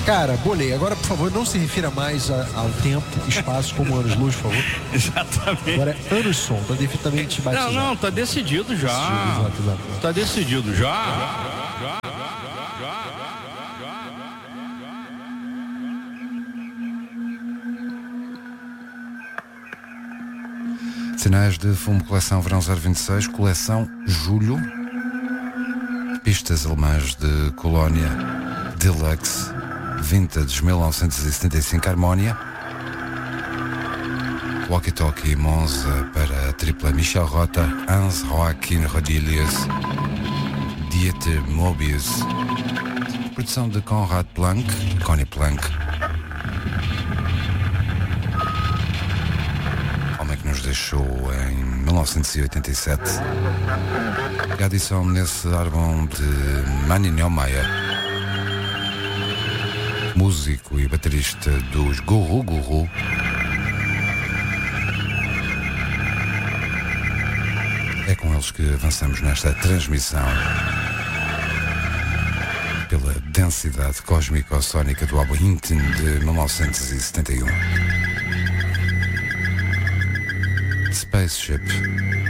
Cara, bolei. Agora, por favor, não se refira mais ao tempo, espaço como anos-luz, por favor. Exatamente. Agora é anos-som, tá definitivamente batizado. Não, tá decidido já. Tá decidido já. Sinais de fumo, coleção Verão 026, coleção Julho. Pistas alemãs de Colónia, Deluxe, Vintage 1975, Harmonia. Walkie Talkie Monza para a tripla Michel Rota, Hans Joachim Rodilius, Dieter Mobius. Produção de Conrad Planck, Connie Planck. Homem que nos deixou em 1987. A adição nesse álbum de Mani Neumayer, músico e baterista dos Guru Guru. É com eles que avançamos nesta transmissão pela densidade cósmico-sónica do álbum Intim de 1971. Spaceship.